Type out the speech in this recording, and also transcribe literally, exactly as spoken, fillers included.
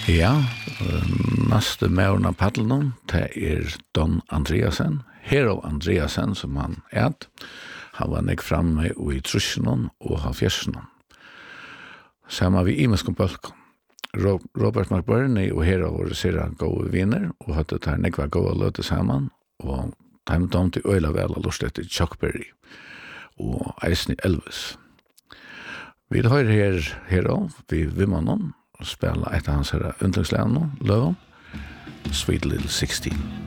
Ja, neste med av paddelen, det er Don Andreasen, Hero Andreasen som han er. Han var nek framme i trusjonen og halvfjerdsjonen. Sammen vi i Imeskom Bølkom. Robert McBurney og Hero var sere gode viner, og hadde det her nek var gode løte sammen, og de dom til øyla vel og lort etter Chuck Berry og Eisne Elvis. Vi har her Hero, vi vimmer noen, og spela et av hans her underlagslæren nå, Løven, Sweet Little sixteen.